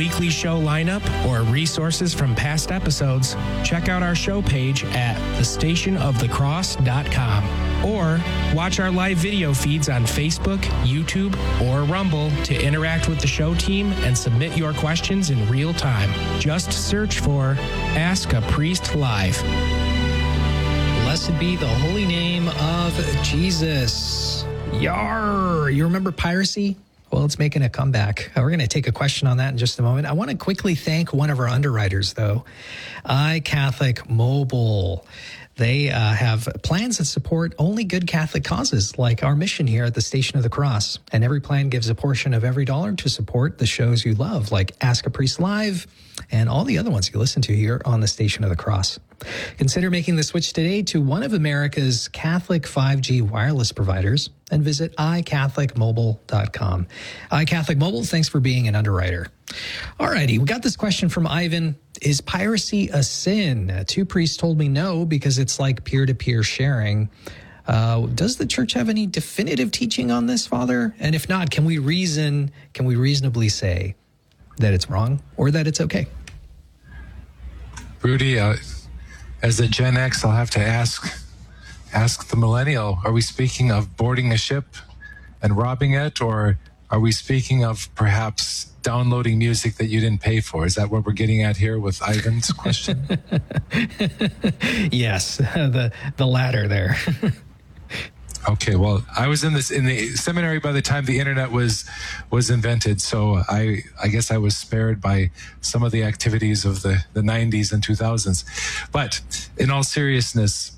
weekly show lineup or resources from past episodes, check out our show page at thestationofthecross.com or watch our live video feeds on Facebook, YouTube, or Rumble to interact with the show team and submit your questions in real time. Just search for Ask a Priest Live. Blessed be the holy name of Jesus. Yar! You remember piracy? Well, it's making a comeback. We're going to take a question on that in just a moment. I want to quickly thank one of our underwriters, though, iCatholic Mobile. They have plans that support only good Catholic causes, like our mission here at the Station of the Cross. And every plan gives a portion of every dollar to support the shows you love, like Ask a Priest Live and all the other ones you listen to here on the Station of the Cross. Consider making the switch today to one of America's Catholic 5G wireless providers and visit iCatholicMobile.com. iCatholic Mobile, thanks for being an underwriter. All righty, we got this question from Ivan. Is piracy a sin? Two priests told me no, because it's like peer-to-peer sharing. Does the church have any definitive teaching on this, Father? And if not, can we reasonably say that it's wrong or that it's okay? Rudy, as a Gen X, I'll have to ask the millennial, are we speaking of boarding a ship and robbing it, or are we speaking of perhaps downloading music that you didn't pay for? Is that what we're getting at here with Ivan's question? Yes, the latter there. Okay, well, I was in the seminary by the time the internet was invented, so I guess I was spared by some of the activities of the 90s and 2000s. But in all seriousness,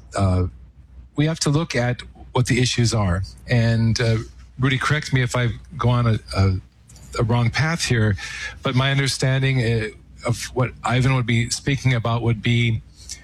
we have to look at what the issues are. And Rudy, correct me if I go on a wrong path here, but my understanding of what Ivan would be speaking about would be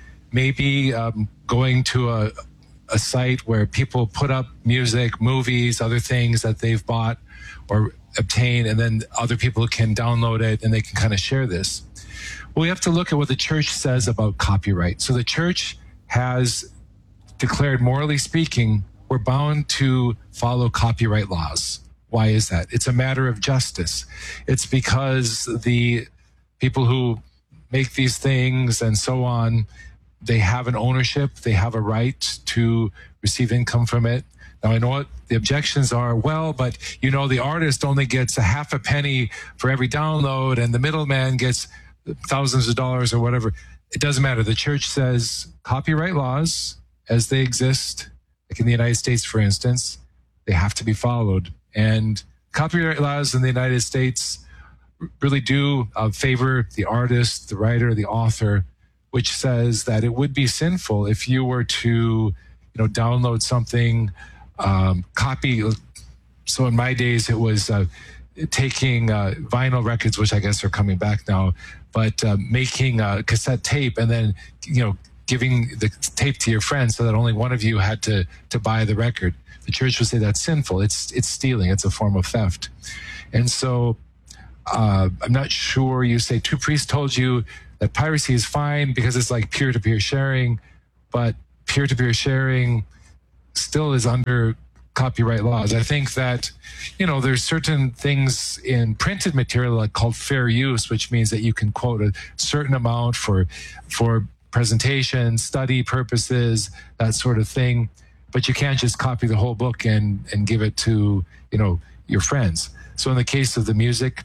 maybe going to a site where people put up music, movies, other things that they've bought or obtained, and then other people can download it and they can kind of share this. Well, we have to look at what the church says about copyright. So the church has declared, morally speaking, we're bound to follow copyright laws. Why is that? It's a matter of justice. It's because the people who make these things and so on, they have an ownership, they have a right to receive income from it. Now, I know what the objections are. Well, but the artist only gets a half a penny for every download and the middleman gets thousands of dollars or whatever. It doesn't matter. The church says copyright laws as they exist, like in the United States, for instance, they have to be followed. And copyright laws in the United States really do favor the artist, the writer, the author, which says that it would be sinful if you were to, download something, copy. So in my days, it was taking vinyl records, which I guess are coming back now, but making a cassette tape and then, giving the tape to your friend so that only one of you had to buy the record. The church would say that's sinful. It's stealing. It's a form of theft. And so I'm not sure, you say two priests told you that piracy is fine because it's like peer-to-peer sharing, but peer-to-peer sharing still is under copyright laws. I think that, there's certain things in printed material like called fair use, which means that you can quote a certain amount for presentation, study purposes, that sort of thing. But you can't just copy the whole book and give it to, your friends. So in the case of the music,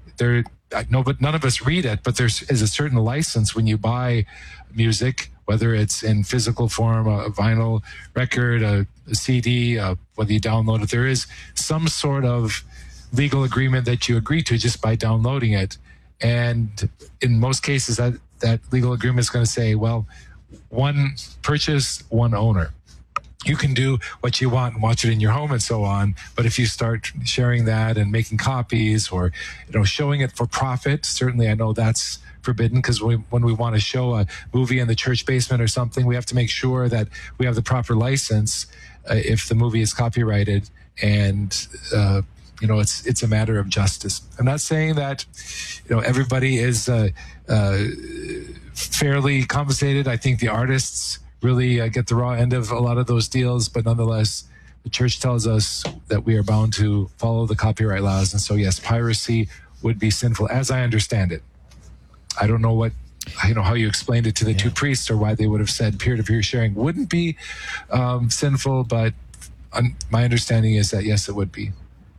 but none of us read it, but there is a certain license when you buy music, whether it's in physical form, a vinyl record, a CD, whether you download it. There is some sort of legal agreement that you agree to just by downloading it. And in most cases, that legal agreement is going to say, well, one purchase, one owner. You can do what you want and watch it in your home and so on. But if you start sharing that and making copies or, showing it for profit, certainly I know that's forbidden, because when we want to show a movie in the church basement or something, we have to make sure that we have the proper license if the movie is copyrighted. And, it's a matter of justice. I'm not saying that, everybody is fairly compensated. I think the artists really get the raw end of a lot of those deals, but nonetheless, the church tells us that we are bound to follow the copyright laws. And so, yes, piracy would be sinful, as I understand it. I don't know how you explained it to the two priests, or why they would have said peer-to-peer sharing wouldn't be sinful, but my understanding is that, yes, it would be.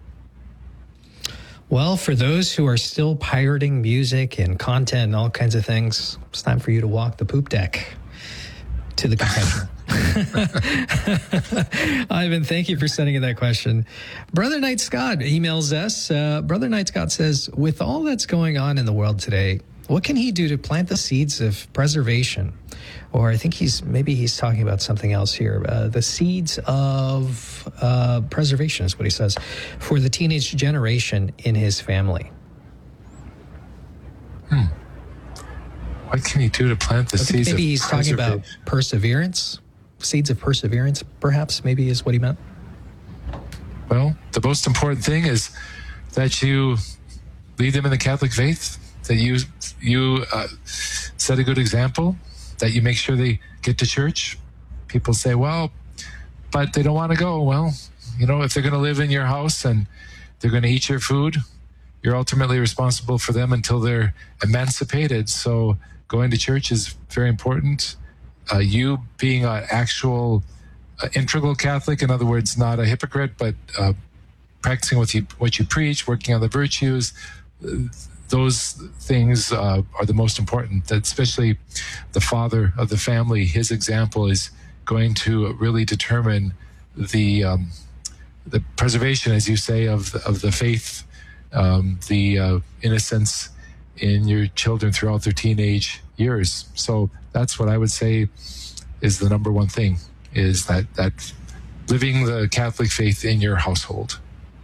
Well, for those who are still pirating music and content and all kinds of things, it's time for you to walk the poop deck to the confessional. Ivan, thank you for sending in that question. Brother Knight Scott emails us. Brother Knight Scott says, with all that's going on in the world today, what can he do to plant the seeds of preservation? Or I think he's talking about something else here. The seeds of preservation is what he says for the teenage generation in his family. What can he do to plant the seeds of preservation? Maybe he's talking about perseverance. Seeds of perseverance, perhaps, maybe is what he meant. Well, the most important thing is that you lead them in the Catholic faith, that you set a good example, that you make sure they get to church. People say, well, but they don't want to go. Well, if they're going to live in your house and they're going to eat your food, you're ultimately responsible for them until they're emancipated. So going to church is very important. You being an actual integral Catholic, in other words, not a hypocrite, but practicing what you preach, working on the virtues, those things are the most important. That especially the father of the family, his example is going to really determine the preservation, as you say, of the faith, the innocence in your children throughout their teenage years. So that's what I would say is the number one thing, is that living the Catholic faith in your household.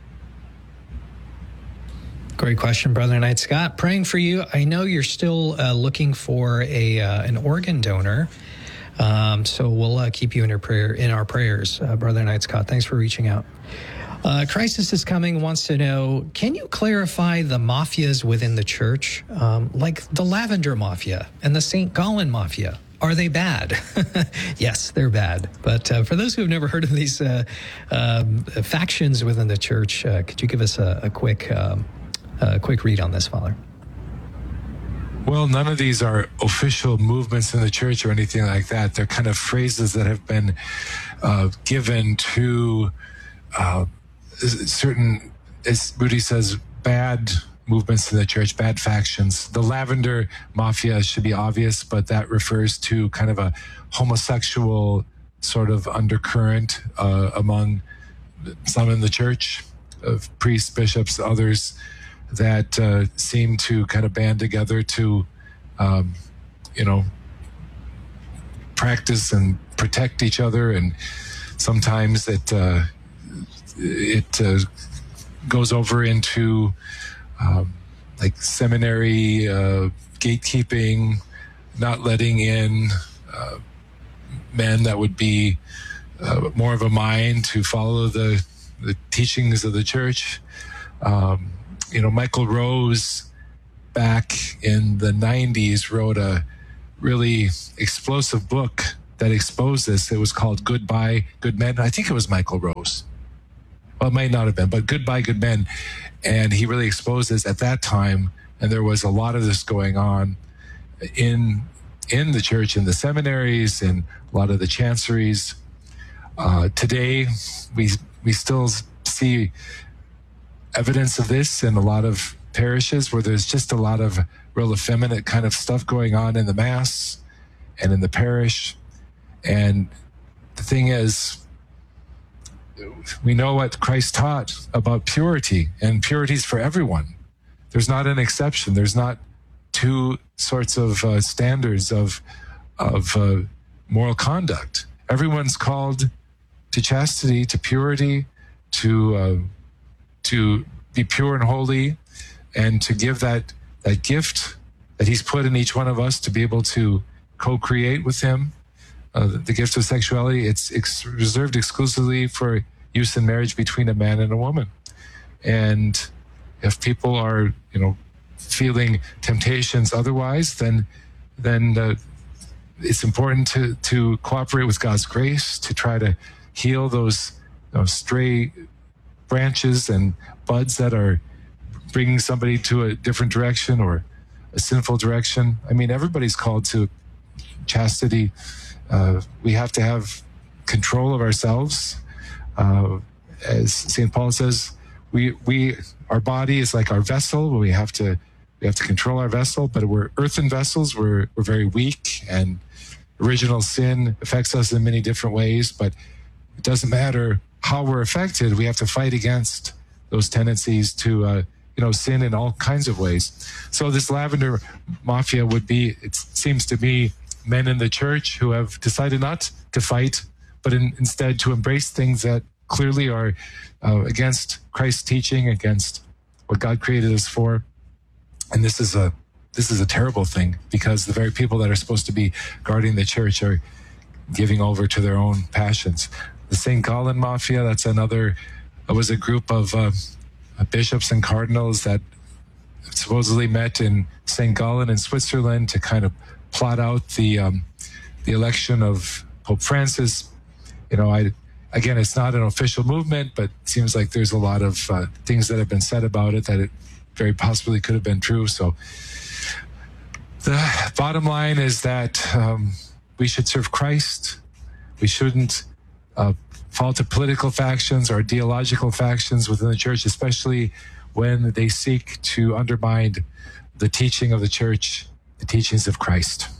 Great question, Brother Knight Scott. Praying for you. I know you're still looking for an organ donor, so we'll keep you in our prayers, Brother Knight Scott. Thanks for reaching out. Crisis is Coming wants to know, can you clarify the mafias within the church, like the Lavender Mafia and the St. Gallen Mafia? Are they bad? Yes, they're bad. But for those who have never heard of these factions within the church, could you give us a quick read on this, Father? Well, none of these are official movements in the church or anything like that. They're kind of phrases that have been given to certain, as Rudy says, bad movements in the church, bad factions. The Lavender Mafia should be obvious, but that refers to kind of a homosexual sort of undercurrent among some in the church, of priests, bishops, others, that seem to kind of band together to, practice and protect each other. And sometimes it goes over into like seminary gatekeeping, not letting in men that would be more of a mind to follow the teachings of the church. Michael Rose back in the 90s wrote a really explosive book that exposed this. It was called Goodbye, Good Men. I think it was Michael Rose. Well, it might not have been, but Goodbye, Good Men. And he really exposed this at that time. And there was a lot of this going on in the church, in the seminaries, and a lot of the chanceries. Today, we still see evidence of this in a lot of parishes where there's just a lot of real effeminate kind of stuff going on in the Mass and in the parish. And the thing is, we know what Christ taught about purity, and purity is for everyone. There's not an exception. There's not two sorts of standards of moral conduct. Everyone's called to chastity, to purity, to be pure and holy, and to give that gift that he's put in each one of us to be able to co-create with him. The gift of sexuality, it's reserved exclusively for use in marriage between a man and a woman. And if people are, feeling temptations otherwise, then it's important to cooperate with God's grace to try to heal those stray branches and buds that are bringing somebody to a different direction or a sinful direction. I mean, everybody's called to chastity. We have to have control of ourselves. As St. Paul says, our body is like our vessel. We have to control our vessel, but we're earthen vessels. We're very weak, and original sin affects us in many different ways, but it doesn't matter how we're affected. We have to fight against those tendencies to sin in all kinds of ways. So this lavender mafia would be, it seems to me, men in the church who have decided not to fight, but instead to embrace things that clearly are against Christ's teaching, against what God created us for. And this is a terrible thing, because the very people that are supposed to be guarding the church are giving over to their own passions. The St. Gallen Mafia, was a group of bishops and cardinals that supposedly met in St. Gallen in Switzerland to kind of plot out the election of Pope Francis. Again, it's not an official movement, but it seems like there's a lot of things that have been said about it that it very possibly could have been true. So the bottom line is that we should serve Christ. We shouldn't fall to political factions or ideological factions within the church, especially when they seek to undermine the teaching of the church, the teachings of Christ.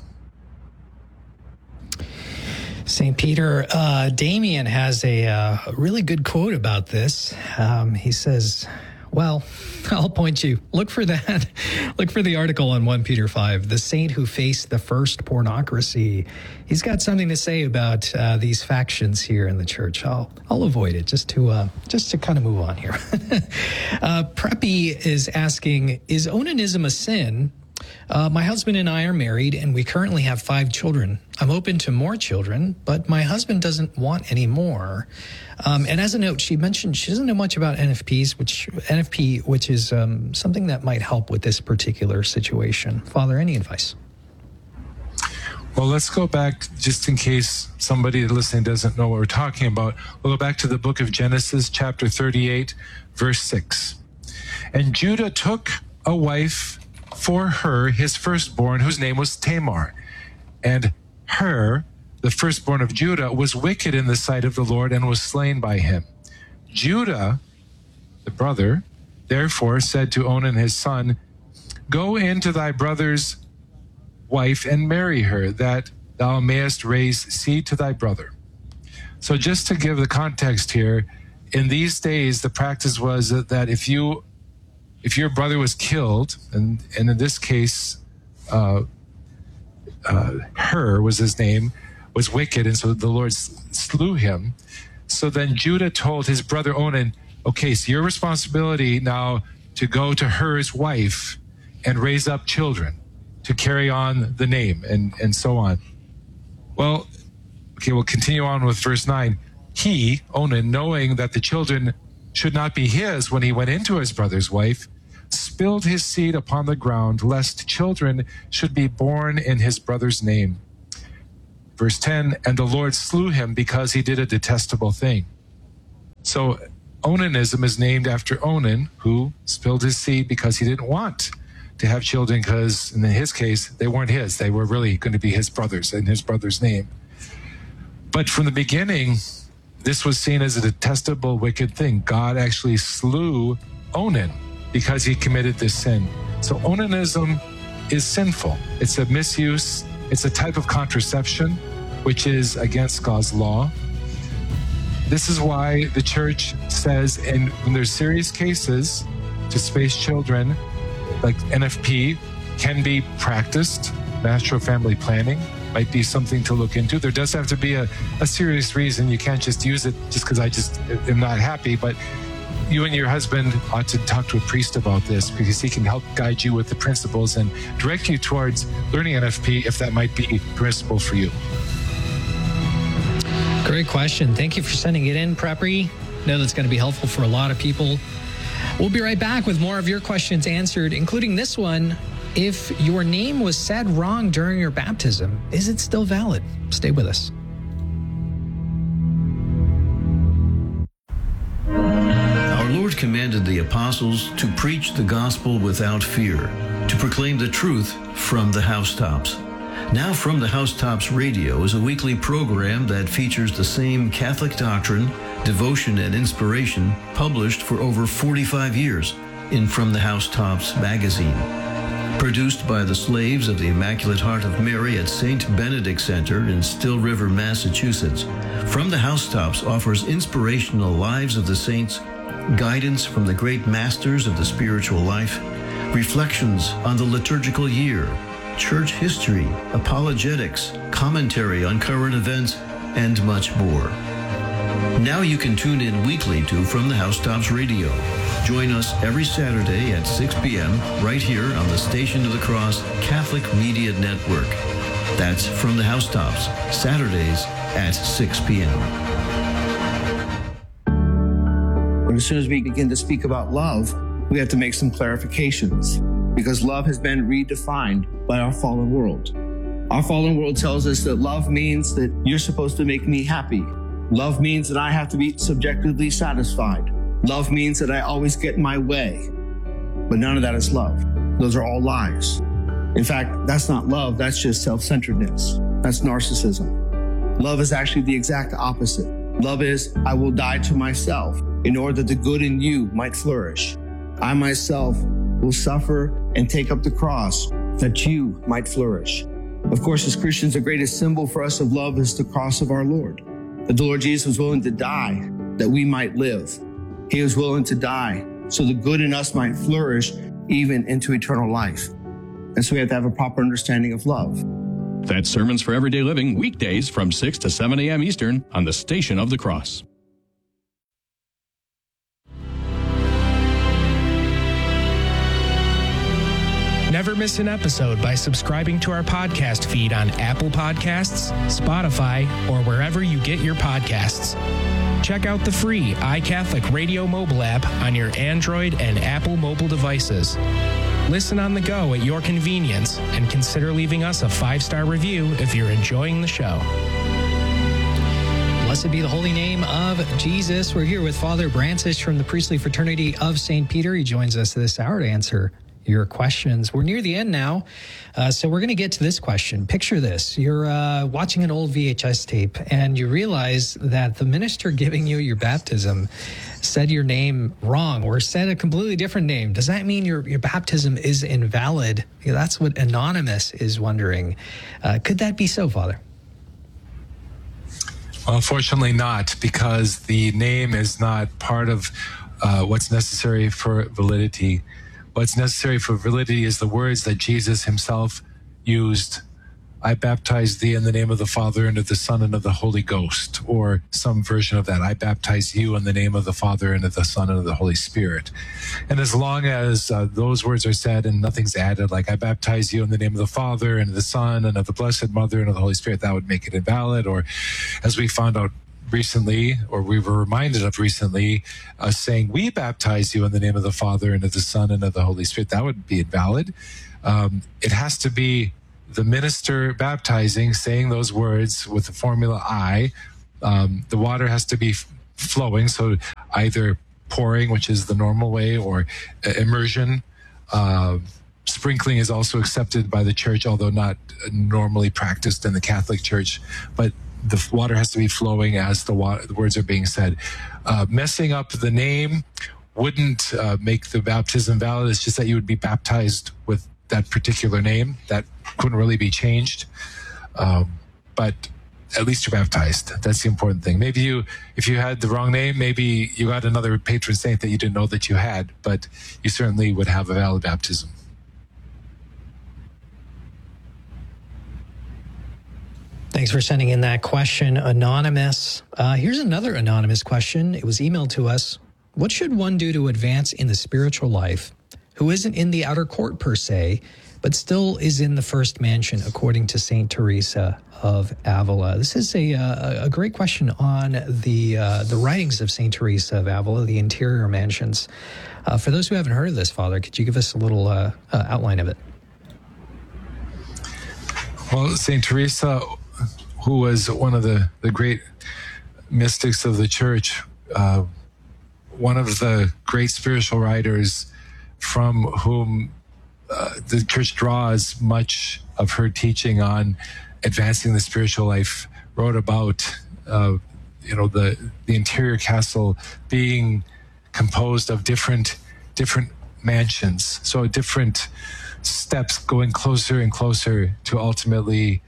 St. Peter, Damien has a really good quote about this. He says, well, I'll point you. Look for that. Look for the article on 1 Peter 5, the saint who faced the first pornocracy. He's got something to say about these factions here in the church. I'll avoid it just to kind of move on here. Preppy is asking, is onanism a sin? My husband and I are married, and we currently have 5 children. I'm open to more children, but my husband doesn't want any more. And as a note, she mentioned she doesn't know much about NFP, which is something that might help with this particular situation. Father, any advice? Well, let's go back, just in case somebody listening doesn't know what we're talking about. We'll go back to the book of Genesis, chapter 38, verse 6. And Judah took a wife for her, his firstborn, whose name was Tamar. And her, the firstborn of Judah, was wicked in the sight of the Lord and was slain by him. Judah, the brother, therefore said to Onan his son, go into thy brother's wife and marry her, that thou mayest raise seed to thy brother. So just to give the context here, in these days, the practice was that if your brother was killed, and in this case, Hur was his name, was wicked, and so the Lord slew him. So then Judah told his brother Onan, okay, so your responsibility now to go to Hur's wife and raise up children to carry on the name, and so on. Well, okay, we'll continue on with verse 9. He, Onan, knowing that the children should not be his when he went into his brother's wife, spilled his seed upon the ground, lest children should be born in his brother's name. Verse 10, and the Lord slew him because he did a detestable thing. So Onanism is named after Onan, who spilled his seed because he didn't want to have children, because in his case, they weren't his. They were really going to be his brothers in his brother's name. But from the beginning, this was seen as a detestable, wicked thing. God actually slew Onan because he committed this sin. So onanism is sinful. It's a misuse. It's a type of contraception, which is against God's law. This is why the church says, and when there's serious cases to space children, like NFP, can be practiced. Natural family planning might be something to look into. There does have to be a serious reason. You can't just use it just because I just am not happy, but you and your husband ought to talk to a priest about this, because he can help guide you with the principles and direct you towards learning NFP if that might be permissible for you. Great question. Thank you for sending it in, Preppery. I know that's going to be helpful for a lot of people. We'll be right back with more of your questions answered, including this one. If your name was said wrong during your baptism, is it still valid? Stay with us. Our Lord commanded the apostles apostles to preach the gospel without fear, to proclaim the truth from the housetops. Now From the Housetops Radio is a weekly program that features the same Catholic doctrine, devotion, and inspiration published for over 45 years in From the Housetops magazine. Produced by the slaves of the Immaculate Heart of Mary at St. Benedict Center in Still River, Massachusetts, From the Housetops offers inspirational lives of the saints, guidance from the great masters of the spiritual life, reflections on the liturgical year, church history, apologetics, commentary on current events, and much more. Now you can tune in weekly to From the Housetops Radio. Join us every Saturday at 6 p.m. right here on the Station of the Cross Catholic Media Network. That's From the Housetops, Saturdays at 6 p.m. As soon as we begin to speak about love, we have to make some clarifications because love has been redefined by our fallen world. Our fallen world tells us that love means that you're supposed to make me happy. Love means that I have to be subjectively satisfied. Love means that I always get my way. But none of that is love. Those are all lies. In fact, that's not love. That's just self-centeredness. That's narcissism. Love is actually the exact opposite. Love is, I will die to myself in order that the good in you might flourish. I myself will suffer and take up the cross that you might flourish. Of course, as Christians, the greatest symbol for us of love is the cross of our Lord. That the Lord Jesus was willing to die that we might live. He was willing to die so the good in us might flourish even into eternal life. And so we have to have a proper understanding of love. That's Sermons for Everyday Living, weekdays from 6 to 7 a.m. Eastern on the Station of the Cross. Never miss an episode by subscribing to our podcast feed on Apple Podcasts, Spotify, or wherever you get your podcasts. Check out the free iCatholic Radio mobile app on your Android and Apple mobile devices. Listen on the go at your convenience and consider leaving us a 5-star review if you're enjoying the show. Blessed be the holy name of Jesus. We're here with Father Brancis from the Priestly Fraternity of St. Peter. He joins us this hour to answer your questions. We're near the end now, so we're going to get to this question. Picture this. You're watching an old VHS tape, and you realize that the minister giving you your baptism said your name wrong or said a completely different name. Does that mean your baptism is invalid? That's what Anonymous is wondering. Could that be so, Father? Well, unfortunately not, because the name is not part of what's necessary for validity. What's necessary for validity is the words that Jesus himself used. I baptize thee in the name of the Father and of the Son and of the Holy Ghost, or some version of that. I baptize you in the name of the Father and of the Son and of the Holy Spirit. And as long as those words are said and nothing's added, like I baptize you in the name of the Father and of the Son and of the Blessed Mother and of the Holy Spirit, that would make it invalid. Or as we found out recently, or we were reminded of recently, saying we baptize you in the name of the Father and of the Son and of the Holy Spirit, that would be invalid. It has to be the minister baptizing, saying those words with the formula I. The water has to be flowing, so either pouring, which is the normal way, or immersion. Sprinkling is also accepted by the church, although not normally practiced in the Catholic Church, but the water has to be flowing as the words are being said. Messing up the name wouldn't make the baptism valid. It's just that you would be baptized with that particular name. That couldn't really be changed. But at least you're baptized. That's the important thing. Maybe if you had the wrong name, maybe you got another patron saint that you didn't know that you had, but you certainly would have a valid baptism. Thanks for sending in that question, Anonymous. Here's another anonymous question. It was emailed to us. What should one do to advance in the spiritual life who isn't in the outer court per se, but still is in the first mansion, according to St. Teresa of Avila? This is a great question on the writings of St. Teresa of Avila, the interior mansions. For those who haven't heard of this, Father, could you give us a little outline of it? Well, St. Teresa, who was one of the great mystics of the church, one of the great spiritual writers from whom the church draws much of her teaching on advancing the spiritual life, wrote about the interior castle being composed of different mansions, so different steps going closer and closer to ultimately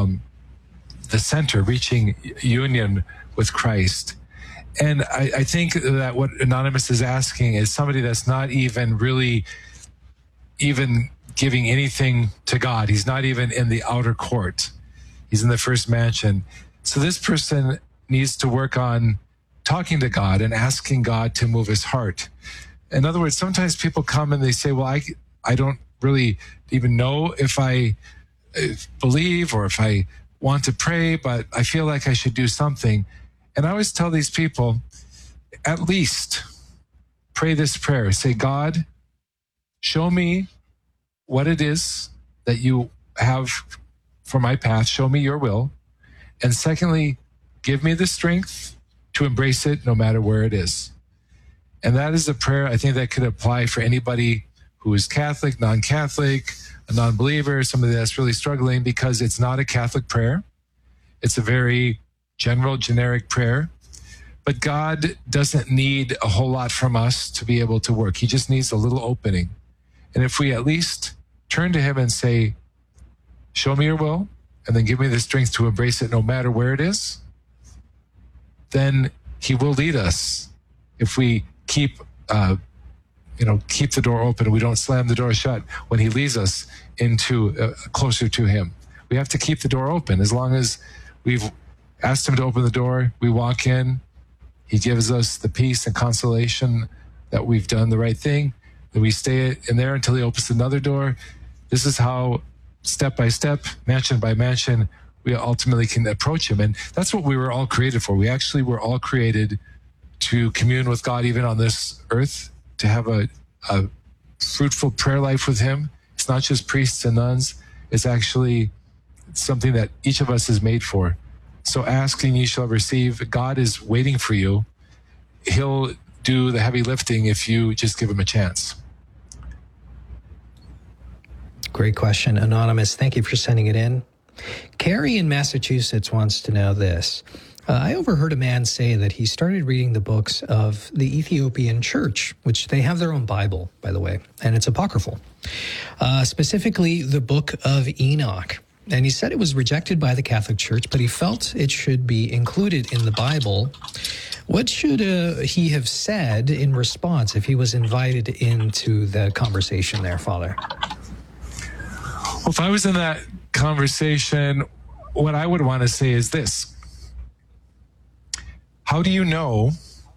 the center, reaching union with Christ. And I think that what Anonymous is asking is somebody that's not even really even giving anything to God. He's not even in the outer court. He's in the first mansion. So this person needs to work on talking to God and asking God to move his heart. In other words, sometimes people come and they say, well, I don't really even know if I believe or if I want to pray, but I feel like I should do something. And I always tell these people, at least pray this prayer. Say, God, show me what it is that you have for my path. Show me your will. And secondly, give me the strength to embrace it no matter where it is. And that is a prayer I think that could apply for anybody who is Catholic, non-Catholic, a non-believer, somebody that's really struggling, because it's not a Catholic prayer. It's a very general, generic prayer. But God doesn't need a whole lot from us to be able to work. He just needs a little opening. And if we at least turn to him and say, show me your will, and then give me the strength to embrace it no matter where it is, then he will lead us. If we keep the door open, we don't slam the door shut when he leads us into closer to him. We have to keep the door open. As long as we've asked him to open the door, we walk in, he gives us the peace and consolation that we've done the right thing, then we stay in there until he opens another door. This is how, step by step, mansion by mansion, we ultimately can approach him. And that's what we were all created for. We actually were all created to commune with God even on this earth, to have a fruitful prayer life with him. It's not just priests and nuns. It's actually something that each of us is made for. So ask and ye shall receive. God is waiting for you. He'll do the heavy lifting if you just give him a chance. Great question, Anonymous. Thank you for sending it in. Carrie in Massachusetts wants to know this. I overheard a man say that he started reading the books of the Ethiopian Church, which they have their own Bible, by the way, and it's apocryphal, specifically the Book of Enoch. And he said it was rejected by the Catholic Church, but he felt it should be included in the Bible. What should he have said in response if he was invited into the conversation there, Father? Well, if I was in that conversation, what I would want to say is this. How do you know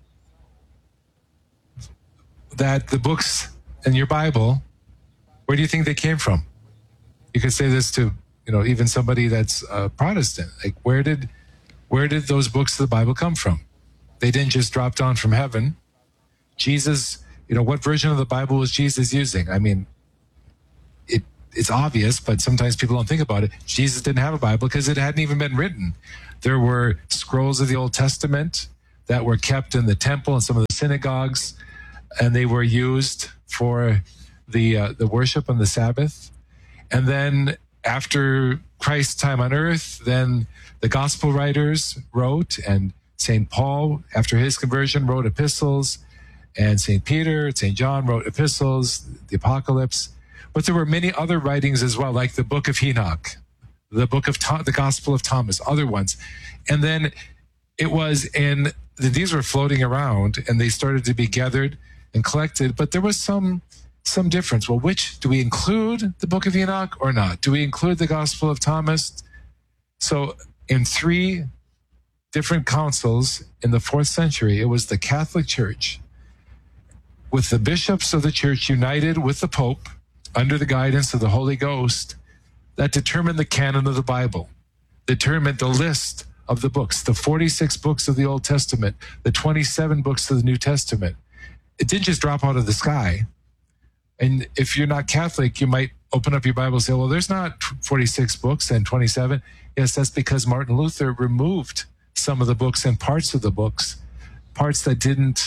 that the books in your Bible, where do you think they came from? You could say this to, even somebody that's Protestant. Like, where did those books of the Bible come from? They didn't just drop down from heaven. Jesus, what version of the Bible was Jesus using? I mean, it's obvious, but sometimes people don't think about it. Jesus didn't have a Bible because it hadn't even been written. There were scrolls of the Old Testament that were kept in the temple and some of the synagogues, and they were used for the worship on the Sabbath. And then after Christ's time on earth, then the gospel writers wrote, and St. Paul, after his conversion, wrote epistles, and St. Peter, St. John wrote epistles, the Apocalypse. But there were many other writings as well, like the Book of Enoch, the book of the Gospel of Thomas, other ones. And then it was these were floating around, and they started to be gathered and collected, but there was some difference. Well, do we include the Book of Enoch or not? Do we include the Gospel of Thomas? So in 3 different councils in the 4th century, it was the Catholic Church, with the bishops of the church united with the Pope, under the guidance of the Holy Ghost, that determined the canon of the Bible, determined the list of the books, the 46 books of the Old Testament, the 27 books of the New Testament. It didn't just drop out of the sky. And if you're not Catholic, you might open up your Bible and say, well, there's not 46 books and 27. Yes, that's because Martin Luther removed some of the books and parts of the books, parts that didn't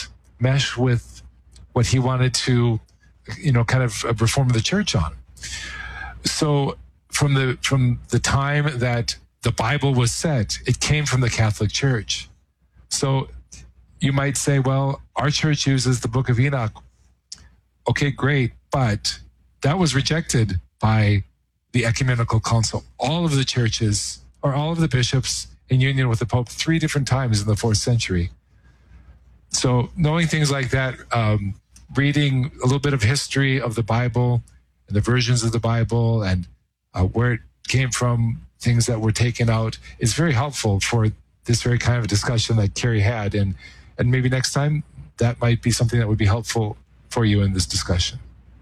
mesh with what he wanted to, kind of reform the church on. So from the time that the Bible was set, it came from the Catholic Church. So you might say, well, our church uses the Book of Enoch. Okay, great, but that was rejected by the Ecumenical Council. All of the churches, or all of the bishops in union with the Pope 3 different times in the 4th century. So knowing things like that, reading a little bit of history of the Bible and the versions of the Bible and where it came from, things that were taken out, is very helpful for this very kind of a discussion that Carrie had. And maybe next time that might be something that would be helpful for you in this discussion.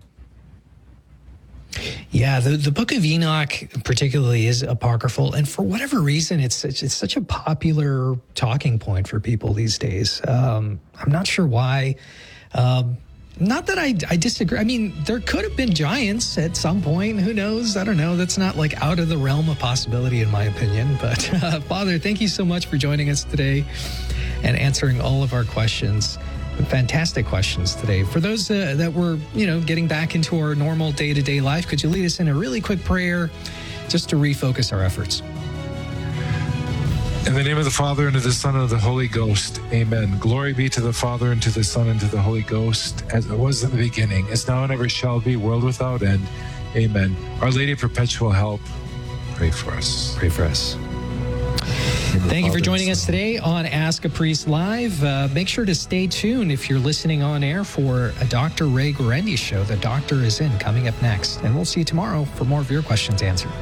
Yeah, the Book of Enoch particularly is apocryphal, and for whatever reason, it's such a popular talking point for people these days. I'm not sure why. Not that I disagree. I mean, there could have been giants at some point. Who knows? I don't know. That's not like out of the realm of possibility, in my opinion. But Father, thank you so much for joining us today and answering all of our questions. Fantastic questions today. For those that were, getting back into our normal day-to-day life, could you lead us in a really quick prayer just to refocus our efforts? In the name of the Father, and of the Son, and of the Holy Ghost. Amen. Glory be to the Father, and to the Son, and to the Holy Ghost, as it was in the beginning, as now and ever shall be, world without end. Amen. Our Lady of Perpetual Help, pray for us. Pray for us. Thank you for joining us today on Ask a Priest Live. Make sure to stay tuned if you're listening on air for a Dr. Ray Guarendi show. The Doctor is in coming up next. And we'll see you tomorrow for more of your questions answered.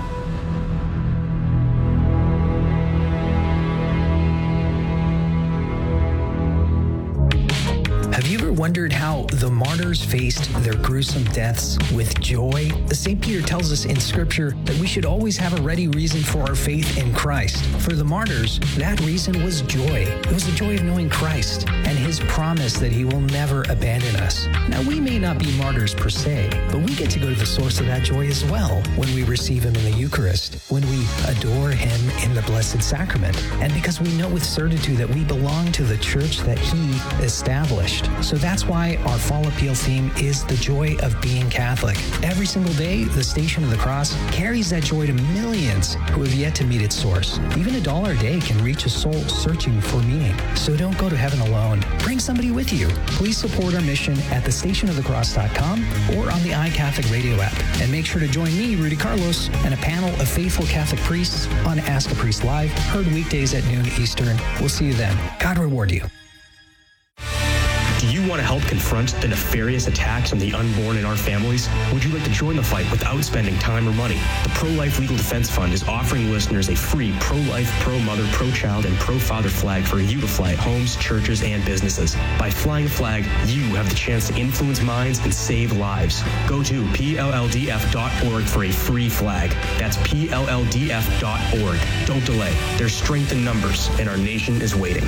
Have you ever wondered how the martyrs faced their gruesome deaths with joy? St. Peter tells us in Scripture that we should always have a ready reason for our faith in Christ. For the martyrs, that reason was joy. It was the joy of knowing Christ and his promise that he will never abandon us. Now, we may not be martyrs per se, but we get to go to the source of that joy as well when we receive him in the Eucharist, when we adore him in the Blessed Sacrament, and because we know with certitude that we belong to the church that he established. So that's why our fall appeal theme is the joy of being Catholic. Every single day, the Station of the Cross carries that joy to millions who have yet to meet its source. Even $1 a day can reach a soul searching for meaning. So don't go to heaven alone. Bring somebody with you. Please support our mission at thestationofthecross.com or on the iCatholic radio app. And make sure to join me, Rudy Carlos, and a panel of faithful Catholic priests on Ask a Priest Live, heard weekdays at noon Eastern. We'll see you then. God reward you. Do you want to help confront the nefarious attacks on the unborn in our families? Would you like to join the fight without spending time or money? The Pro-Life Legal Defense Fund is offering listeners a free pro-life, pro-mother, pro-child, and pro-father flag for you to fly at homes, churches, and businesses. By flying a flag, you have the chance to influence minds and save lives. Go to PLLDF.org for a free flag. That's PLLDF.org. Don't delay. There's strength in numbers, and our nation is waiting.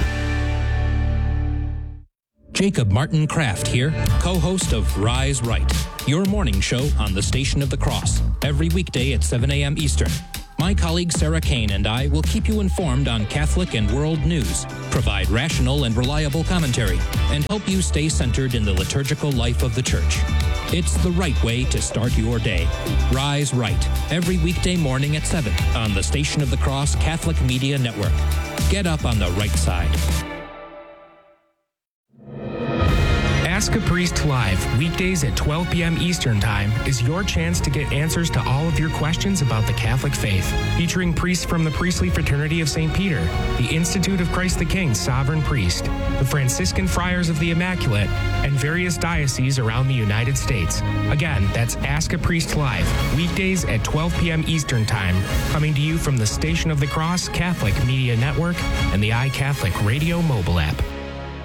Jacob Martin Kraft here, co-host of Rise Right, your morning show on the Station of the Cross, every weekday at 7 a.m. Eastern. My colleague Sarah Kane and I will keep you informed on Catholic and world news, provide rational and reliable commentary, and help you stay centered in the liturgical life of the Church. It's the right way to start your day. Rise Right, every weekday morning at 7 on the Station of the Cross Catholic Media Network. Get up on the right side. Ask a Priest Live, weekdays at 12 p.m. Eastern Time, is your chance to get answers to all of your questions about the Catholic faith. Featuring priests from the Priestly Fraternity of St. Peter, the Institute of Christ the King Sovereign Priest, the Franciscan Friars of the Immaculate, and various dioceses around the United States. Again, that's Ask a Priest Live, weekdays at 12 p.m. Eastern Time, coming to you from the Station of the Cross Catholic Media Network and the iCatholic Radio mobile app.